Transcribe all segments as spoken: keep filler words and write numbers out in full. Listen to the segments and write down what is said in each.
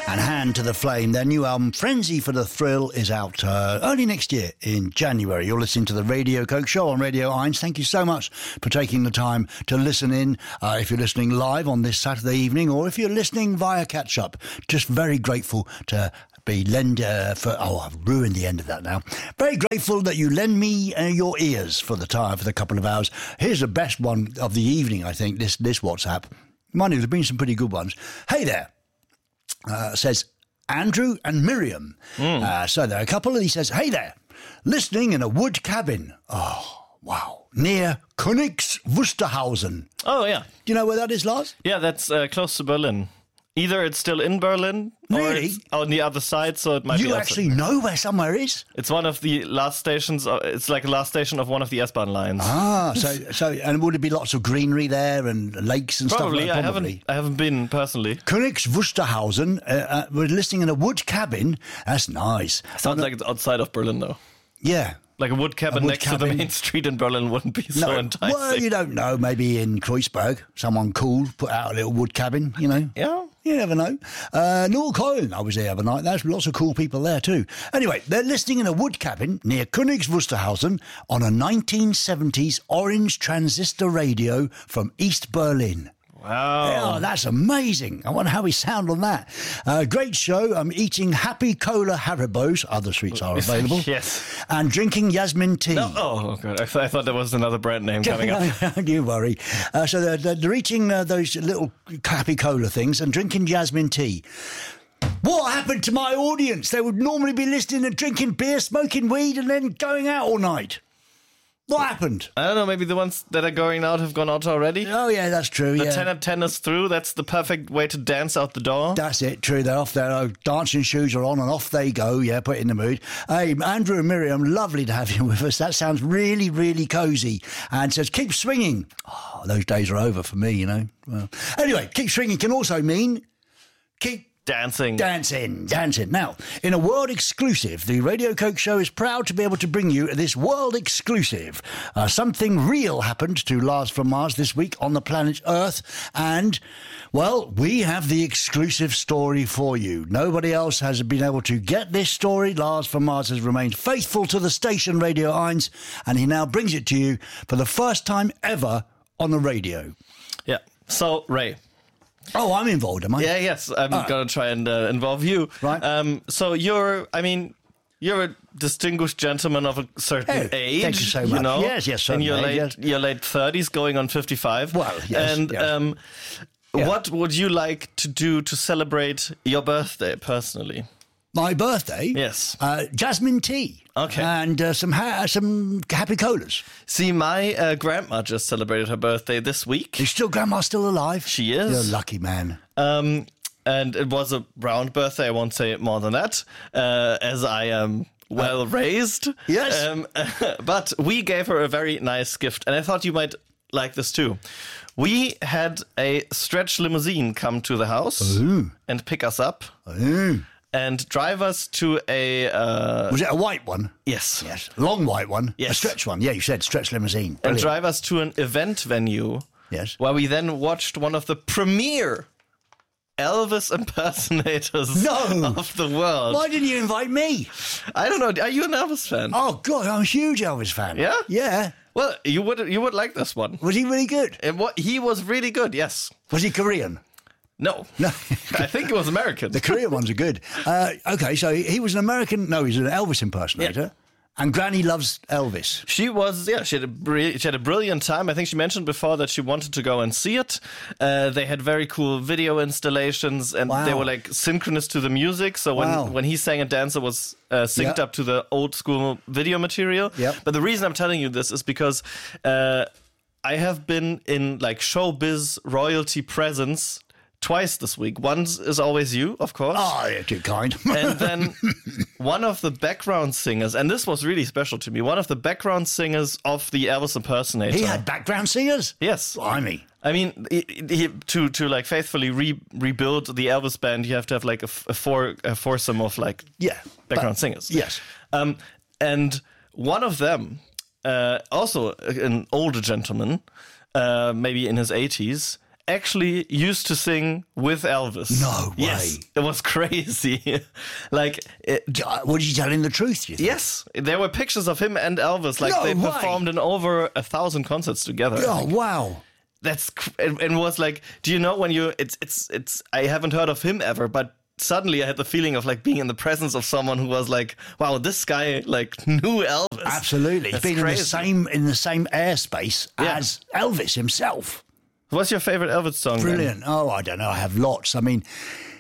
and Hand to the Flame. Their new album, Frenzy for the Thrill, is out uh, early next year in January. You're listening to the Radio Coke Show on Radio Eins. Thank you so much for taking the time to listen in. Uh, if you're listening live on this Saturday evening, or if you're listening via catch-up, just very grateful to be lend uh, for. Oh, I've ruined the end of that now. Very grateful that you lend me uh, your ears for the time for the couple of hours. Here's the best one of the evening, I think. This this WhatsApp. Mind you, there's been some pretty good ones. Hey there. Uh, says Andrew and Miriam. Mm. Uh, so they're a couple, and he says, hey there, listening in a wood cabin. Oh, wow. Near Königs Wusterhausen. Oh, yeah. Do you know where that is, Lars? Yeah, that's uh, close to Berlin. Either it's still in Berlin, or really? It's on the other side, so it might you be... You actually know where somewhere is? It's one of the last stations, it's like the last station of one of the S-Bahn lines. Ah, so, so and would it be lots of greenery there and lakes and Probably, stuff like that? I Probably, I haven't been personally. Königs Wusterhausen, uh, uh, we're listening in a wood cabin. That's nice. Sounds like it's outside of Berlin, though. Yeah. Like a wood cabin a wood next cabin. to the main street in Berlin wouldn't be so no, enticing. Well, you don't know. Maybe in Kreuzberg, someone cool put out a little wood cabin, you know. Yeah. You never know. Uh, Norrkölen, I was there the other night. There's lots of cool people there too. Anyway, they're listening in a wood cabin near Königs Wusterhausen on a nineteen seventies orange transistor radio from East Berlin. Wow. Oh, that's amazing. I wonder how we sound on that. Uh, great show. I'm eating Happy Cola Haribos. Other sweets are available. Yes. And drinking Yasmin tea. No. Oh, God. I, th- I thought there was another brand name coming up. Don't you worry. Uh, so they're, they're, they're eating uh, those little Happy Cola things and drinking Yasmin tea. What happened to my audience? They would normally be listening and drinking beer, smoking weed, and then going out all night. What happened? I don't know, maybe the ones that are going out have gone out already. Oh, yeah, that's true. The yeah. ten at ten is through. That's the perfect way to dance out the door. That's it, true. They're off there. Oh, dancing shoes are on and off they go. Yeah, put it in the mood. Hey, Andrew and Miriam, lovely to have you with us. That sounds really, really cosy. And says, keep swinging. Oh, those days are over for me, you know. Well, anyway, keep swinging can also mean keep Dancing. Dancing, dancing. Now, in a world exclusive, the Radio Coke Show is proud to be able to bring you this world exclusive. Uh, something real happened to Lars from Mars this week on the planet Earth, and, well, we have the exclusive story for you. Nobody else has been able to get this story. Lars from Mars has remained faithful to the station Radio Eins, and he now brings it to you for the first time ever on the radio. Yeah. So, Ray. Oh, I'm involved, am I? Yeah, yes. I'm oh. going to try and uh, involve you. Right. Um, so you're, I mean, you're a distinguished gentleman of a certain oh, age. Thank you so much. You know? Yes, yes, in your age, late, yes. your late thirties, going on fifty-five. Well, yes. And yes. Um, yeah. what would you like to do to celebrate your birthday personally? My birthday? Yes. Uh, jasmine tea. Okay. And uh, some ha- some Happy Colas. See, my uh, grandma just celebrated her birthday this week. Is still grandma still alive? She is. You're a lucky man. Um, and it was a round birthday. I won't say more than that, uh, as I am well uh, raised. Yes. Um, but we gave her a very nice gift, and I thought you might like this too. We had a stretch limousine come to the house Ooh. and pick us up. Ooh. And drive us to a... Uh, was it a white one? Yes. Yes. A long white one? Yes. A stretch one? Yeah, you said stretch limousine. Brilliant. And drive us to an event venue. Yes. Where we then watched one of the premier Elvis impersonators no. of the world. Why didn't you invite me? I don't know. Are you an Elvis fan? Oh, God, I'm a huge Elvis fan. Yeah? Yeah. Well, you would you would like this one. Was he really good? It, what, he was really good, yes. Was he Korean? No. No. I think he was American. The Korean ones are good. Uh, okay, so he was an American... No, he's an Elvis impersonator. Yeah. And Granny loves Elvis. She was, yeah, she had, a br- she had a brilliant time. I think she mentioned before that she wanted to go and see it. Uh, they had very cool video installations, and wow. they were like synchronous to the music. So when, wow. when he sang and danced, it was uh, synced yep. up to the old school video material. Yep. But the reason I'm telling you this is because uh, I have been in like showbiz royalty presence twice this week. Once is always you, of course. Oh, you're too kind. And then one of the background singers, and this was really special to me, one of the background singers of the Elvis impersonator. He had background singers? Yes. Blimey. I mean, he, he, to to like faithfully re- rebuild the Elvis band, you have to have like a, a four a foursome of like yeah, background but, singers. Yes. Um, and one of them, uh, also an older gentleman, uh, maybe in his eighties, actually used to sing with Elvis. No way. Yes, it was crazy. Like, it, Was he telling the truth, you think? yes, there were pictures of him and Elvis. Like No they way. performed in over a thousand concerts together. Oh, wow. That's cr- and, and was like, do you know when you? It's it's it's. I haven't heard of him ever, but suddenly I had the feeling of like being in the presence of someone who was like, wow, this guy like knew Elvis. Absolutely. That's He's been crazy. in the same in the same airspace Yeah. as Elvis himself. What's your favorite Elvis song? then? Brilliant. Oh, I don't know. I have lots. I mean,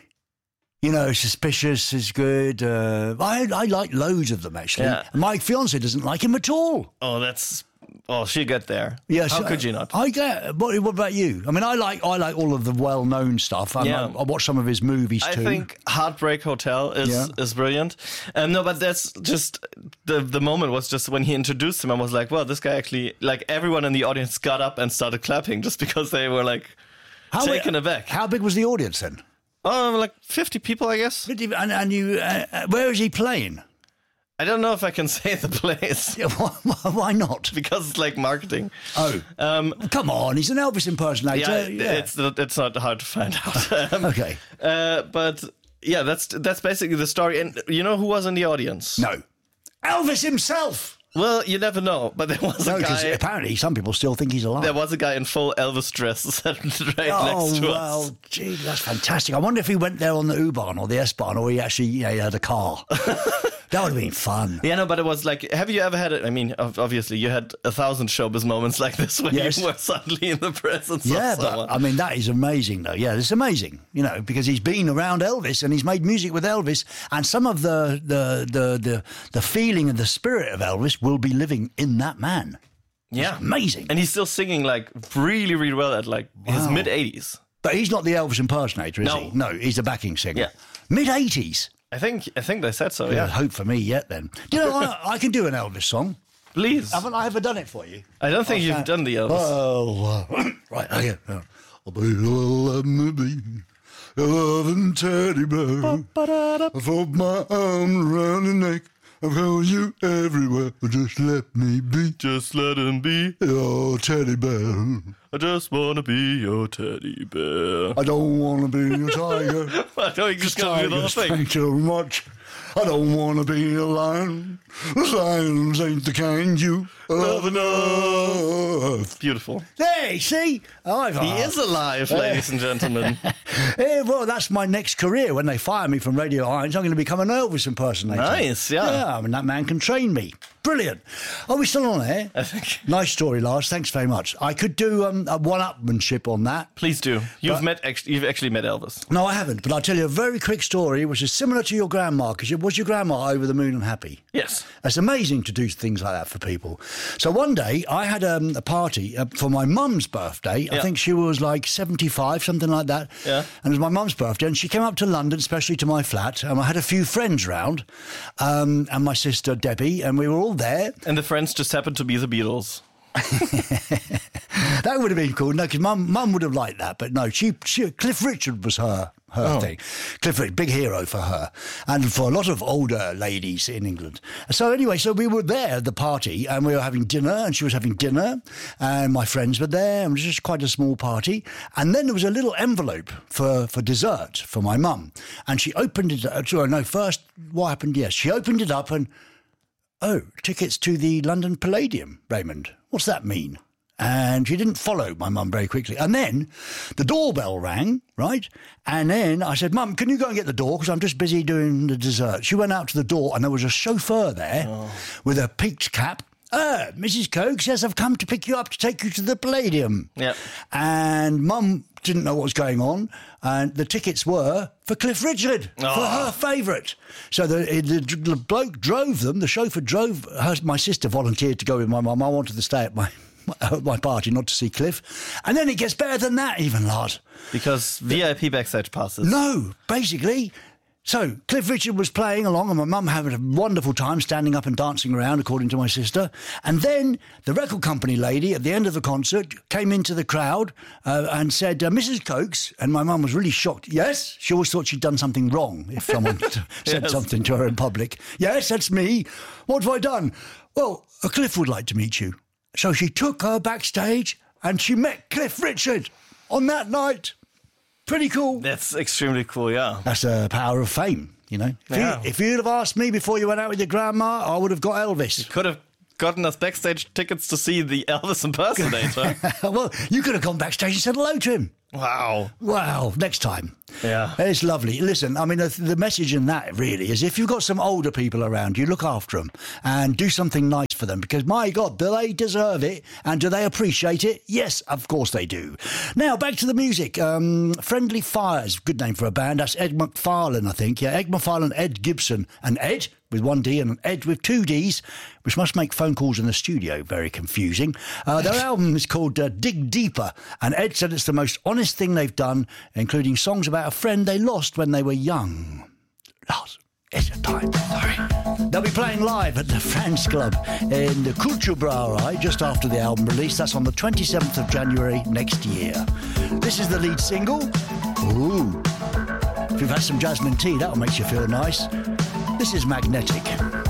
you know, Suspicious is good. Uh, I I like loads of them, actually. Yeah. My fiancée doesn't like him at all. Oh, that's. Oh, she got there. Yes, How uh, could you not? I get. What, what about you? I mean, I like I like all of the well-known stuff. I, Yeah. I, I watch some of his movies I too. think Heartbreak Hotel is Yeah. is brilliant. Um, no, but that's just the the moment was just when he introduced him. I was like, well, this guy actually like everyone in the audience got up and started clapping just because they were like How- taken aback. How big was the audience then? Oh, like fifty people, I guess. And, and you, uh, uh, where is he playing? I don't know if I can say the place Yeah, why, why not? because it's like marketing. Oh, Um, come on! He's an Elvis impersonator. yeah, it's not, it's not hard to find out. Um, okay. uh, but yeah, that's that's basically the story. And you know who was in the audience? No, Elvis himself. Well, you never know. But there was No, a because guy. apparently some people still think he's alive. There was a guy in full Elvis dress sat right Oh, next to well, us. gee, that's fantastic. I wonder if he went there on the U-Bahn or the S-Bahn or he actually you know, he had a car. That would have been fun. Yeah, no, but it was like, have you ever had it? I mean, ob- obviously, you had a thousand showbiz moments like this when Yes. you were suddenly in the presence Yeah, of someone. but I mean, that is amazing, though. Yeah, it's amazing, you know, because he's been around Elvis and he's made music with Elvis, and some of the the the the, the feeling and the spirit of Elvis will be living in that man. yeah, Amazing. and he's still singing like really, really well at like his Wow. mid eighties. But he's not the Elvis impersonator, is No. he? No, he's the backing singer. Yeah. Mid-eighties. I think I think they said so. Yeah, Yeah, hope for me yet then. You know, I, I can do an Elvis song. please. Haven't I ever done it for you? I don't think you've done the Elvis. Oh, uh, right, okay. Yeah. Oh, baby, let me be your loving teddy bear. For my arm around your neck, I've held you everywhere. Just let me be Just let him be. your teddy bear. I just wanna be your teddy bear. I don't want to be your tiger. I know you just gonna do the whole Tigers thing. think too much. I don't want to be a lion. Lions ain't the kind you love enough. Beautiful. Hey, see? I've He is alive, ladies and gentlemen. Hey, well, that's my next career. When they fire me from Radio Irons, I'm going to become an Elvis impersonator. Nice, yeah. Yeah, I mean, that man can train me. Brilliant. Are we still on air? I think. Nice story, Lars. Thanks very much. I could do um, a one-upmanship on that. Please do. You've But- met. Actually, you've actually met Elvis. No, I haven't, but I'll tell you a very quick story which is similar to your grandma, because was your grandma over the moon and happy? Yes. It's amazing to do things like that for people. So one day I had um, a party uh, for my mum's birthday. I Yeah. think she was like seventy-five, something like that. Yeah. And it was my mum's birthday, and she came up to London, especially to my flat, and I had a few friends round, um, and my sister Debbie, and we were all there. And the friends just happened to be the Beatles. That would have been cool. No, because mum, mum would have liked that, but no, she, she Cliff Richard was her her Oh. thing. Cliff Richard, big hero for her, and for a lot of older ladies in England. So anyway, so we were there at the party, and we were having dinner, and she was having dinner, and my friends were there, and it was just quite a small party. And then there was a little envelope for for dessert for my mum, and she opened it. Uh, sorry, no, first what happened? Yes, she opened it up and. Oh, tickets to the London Palladium, Raymond. What's that mean? And she didn't follow my mum very quickly. And then the doorbell rang, right? And then I said, Mum, can you go and get the door? Because I'm just busy doing the dessert. She went out to the door and there was a chauffeur there oh. with a peaked cap. Ah, Missus Coke says I've come to pick you up to take you to the Palladium. Yeah. And Mum didn't know what was going on, and the tickets were for Cliff Richard, Oh. for her favourite. So the, the, the bloke drove them, the chauffeur drove her, my sister volunteered to go with my mum. I wanted to stay at my, at my party, not to see Cliff. And then it gets better than that even, Lars. Because V I P backstage passes. No, basically. So Cliff Richard was playing along, and my mum had a wonderful time standing up and dancing around, according to my sister. And then the record company lady at the end of the concert came into the crowd uh, and said, uh, Missus Cokes, and my mum was really shocked. Yes, she always thought she'd done something wrong if someone said Yes. something to her in public. Yes, that's me. What have I done? Well, uh, Cliff would like to meet you. So she took her backstage and she met Cliff Richard. on that night. Pretty cool. That's extremely cool, yeah. That's the power of fame, you know. If, Yeah. you, if you'd have asked me before you went out with your grandma, I would have got Elvis. Could have gotten us backstage tickets to see the Elvis impersonator. Well, you could have gone backstage and said hello to him. Wow. Wow, next time. Yeah. It's lovely. Listen, I mean, the, the message in that really is if you've got some older people around, you look after them and do something nice for them because, my God, do they deserve it and do they appreciate it? Yes, of course they do. Now, back to the music. Um, Friendly Fires, good name for a band. That's Ed McFarlane, I think. Yeah, Ed McFarlane, Ed Gibson, and Ed with one D and Ed with two Ds, which must make phone calls in the studio very confusing. Uh, their album is called uh, Dig Deeper, and Ed said it's the most honest thing they've done, including songs about a friend they lost when they were young. Lost. It's a time. Sorry. They'll be playing live at the Fans Club in the Kulturbrauerei just after the album release. That's on the twenty-seventh of January next year. This is the lead single. Ooh. If you've had some jasmine tea, that'll make you feel nice. This is Magnetic.